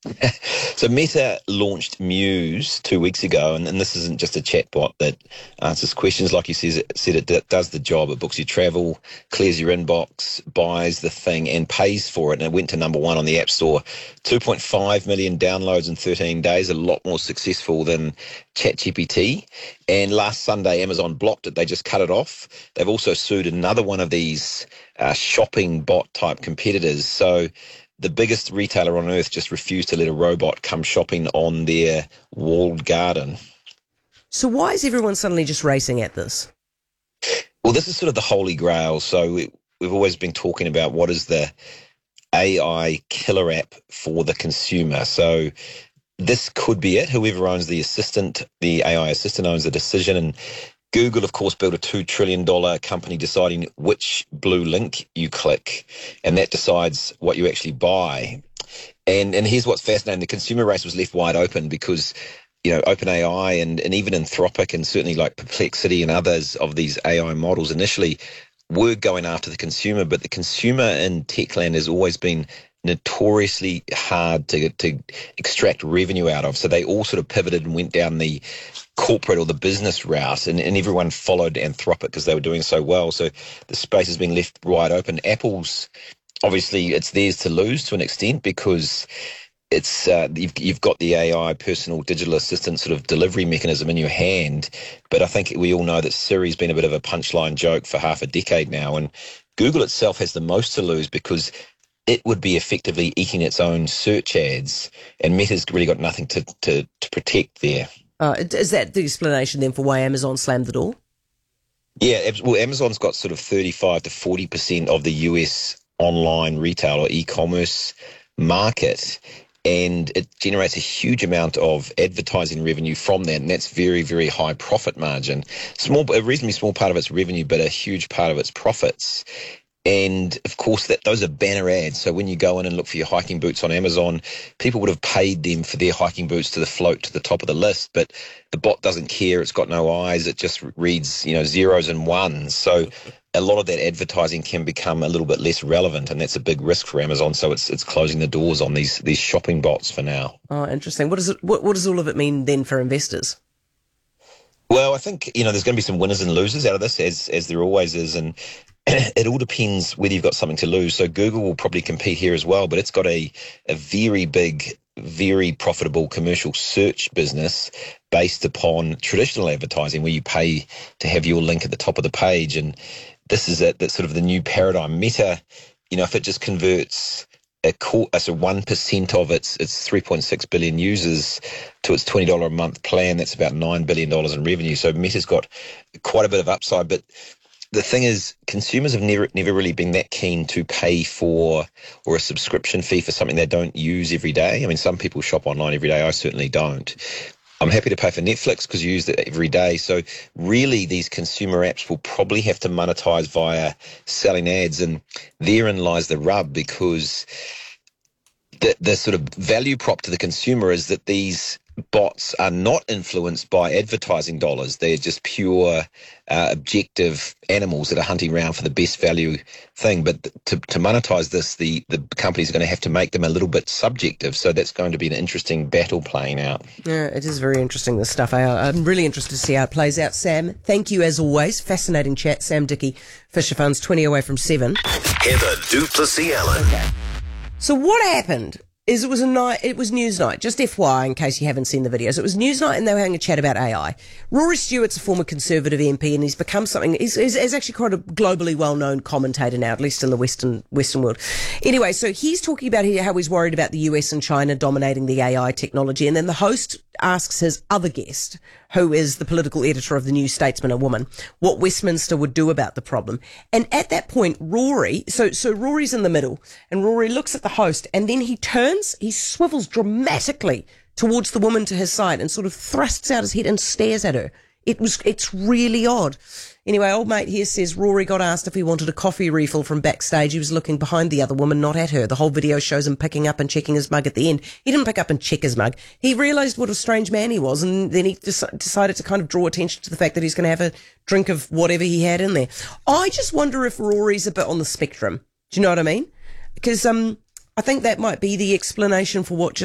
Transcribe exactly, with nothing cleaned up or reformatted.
So Meta launched Muse two weeks ago, and, and this isn't just a chatbot that answers questions. Like you says, it said, it d- does the job. It books your travel, clears your inbox, buys the thing, and pays for it. And it went to number one on the App Store. two point five million downloads in thirteen days, a lot more successful than ChatGPT. And last Sunday, Amazon blocked it. They just cut it off. They've also sued another one of these uh, shopping bot type competitors. So the biggest retailer on earth just refused to let a robot come shopping on their walled garden. So why is everyone suddenly just racing at this? Well, this is sort of the holy grail. So we, we've always been talking about what is the A I killer app for the consumer. So this could be it. Whoever owns the assistant, the A I assistant owns the decision. And Google, of course, built a two trillion dollars company deciding which blue link you click, and that decides what you actually buy. And and here's what's fascinating. The consumer race was left wide open because, you know, OpenAI and, and even Anthropic and certainly like Perplexity and others of these A I models initially were going after the consumer, but the consumer in techland has always been notoriously hard to to extract revenue out of. So they all sort of pivoted and went down the corporate or the business route, and, and everyone followed Anthropic because they were doing so well. So the space has been left wide open. Apple's, obviously, it's theirs to lose to an extent because it's uh, you've, you've got the A I personal digital assistant sort of delivery mechanism in your hand. But I think we all know that Siri's been a bit of a punchline joke for half a decade now, and Google itself has the most to lose because it would be effectively eating its own search ads, and Meta's really got nothing to, to, to protect there. Uh, is that the explanation then for why Amazon slammed the door? Yeah, well, Amazon's got sort of thirty-five to forty percent of the U S online retail or e-commerce market, and it generates a huge amount of advertising revenue from that, and that's very, very high profit margin. Small, a reasonably small part of its revenue, but a huge part of its profits. And of course, that those are banner ads. So when you go in and look for your hiking boots on Amazon, people would have paid them for their hiking boots to the float to the top of the list. But the bot doesn't care. It's got no eyes. It just reads, you know, zeros and ones. So a lot of that advertising can become a little bit less relevant, and that's a big risk for Amazon. So it's it's closing the doors on these these shopping bots for now. Oh, interesting. What does it? What, what does all of it mean then for investors? Well, I think, you know, there's going to be some winners and losers out of this, as as there always is, and it all depends whether you've got something to lose. So Google will probably compete here as well, but it's got a, a very big, very profitable commercial search business based upon traditional advertising where you pay to have your link at the top of the page. And this is it, that's sort of the new paradigm. Meta, you know, if it just converts a core, so one percent of its its three point six billion users to its twenty dollars a month plan, that's about nine billion dollars in revenue. So Meta's got quite a bit of upside, but the thing is, consumers have never never really been that keen to pay for or a subscription fee for something they don't use every day. I mean, some people shop online every day. I certainly don't. I'm happy to pay for Netflix because you use it every day. So really, these consumer apps will probably have to monetize via selling ads, and therein lies the rub, because the the sort of value prop to the consumer is that these bots are not influenced by advertising dollars. They're just pure uh, objective animals that are hunting around for the best value thing. But to, to monetize this, the, the companies are going to have to make them a little bit subjective. So that's going to be an interesting battle playing out. Yeah, it is very interesting, this stuff. I, I'm really interested to see how it plays out. Sam, thank you as always. Fascinating chat. Sam Dickey, Fisher Funds, twenty away from seven. Heather du Plessis-Allen. Okay. So what happened is it was a night, it was Newsnight, just F Y I in case you haven't seen the videos. It was Newsnight and they were having a chat about A I. Rory Stewart's a former Conservative M P and he's become something, he's, he's, he's actually quite a globally well-known commentator now, at least in the Western Western world. Anyway, so he's talking about how he's worried about the U S and China dominating the A I technology, and then the host asks his other guest, who is the political editor of the New Statesman, a woman, what Westminster would do about the problem. And at that point, Rory, so, so Rory's in the middle, and Rory looks at the host, and then he turns, he swivels dramatically towards the woman to his side and sort of thrusts out his head and stares at her. It was, it's really odd. Anyway, old mate here says Rory got asked if he wanted a coffee refill from backstage. He was looking behind the other woman, not at her. The whole video shows him picking up and checking his mug at the end. He didn't pick up and check his mug. He realised what a strange man he was, and then he des- decided to kind of draw attention to the fact that he's going to have a drink of whatever he had in there. I just wonder if Rory's a bit on the spectrum. Do you know what I mean? Because um, I think that might be the explanation for what just